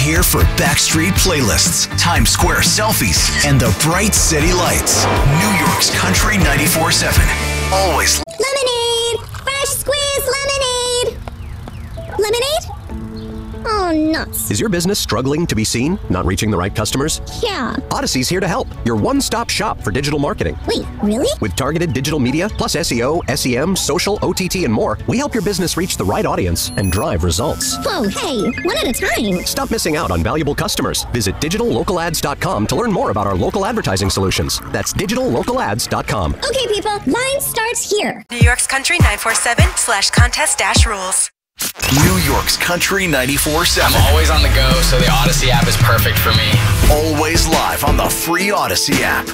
here for Backstreet playlists, Times Square selfies, and the bright city lights. New York's Country 94.7. Always. Lemonade! Fresh squeezed lemonade! Lemonade? Oh, nuts. Is your business struggling to be seen? Not reaching the right customers? Yeah. Odyssey's here to help. Your one-stop shop for digital marketing. Wait, really? With targeted digital media, plus SEO, SEM, social, OTT, and more, we help your business reach the right audience and drive results. Whoa, hey, one at a time. Stop missing out on valuable customers. Visit digitallocalads.com to learn more about our local advertising solutions. That's digitallocalads.com. Okay, people, line starts here. New York's Country 947/contest-rules. New York's Country 94.7. I'm always on the go, so the Odyssey app is perfect for me. Always live on the free Odyssey app.